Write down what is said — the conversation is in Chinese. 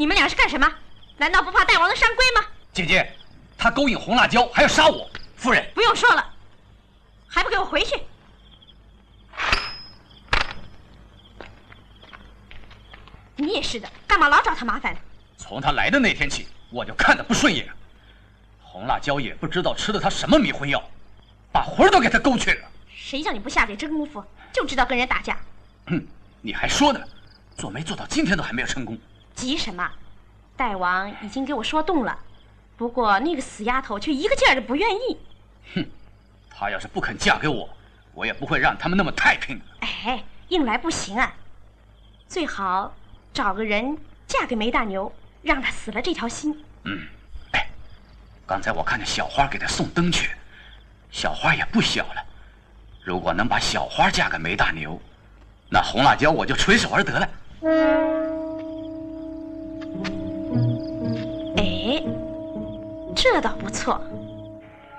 你们俩是干什么？难道不怕大王的山龟吗？ 姐姐，他勾引红辣椒，还要杀我。夫人， 不用说了，还不给我回去！你也是的，干嘛老找他麻烦？ 从他来的那天起，我就看他不顺眼。红辣椒也不知道吃了他什么迷魂药，把魂都给他勾去了。 谁叫你不下点真功夫，就知道跟人打架？ 你还说呢？做媒做到今天都还没有成功。 急什么？大王已经给我说动了，不过那个死丫头却一个劲儿的不愿意。 她要是不肯嫁给我，我也不会让他们那么太平。 哎，硬来不行啊，最好找个人嫁给梅大牛，让他死了这条心。 刚才我看见小花给他送灯去，小花也不小了，如果能把小花嫁给梅大牛，那红辣椒我就垂手而得了。 哎，这倒不错。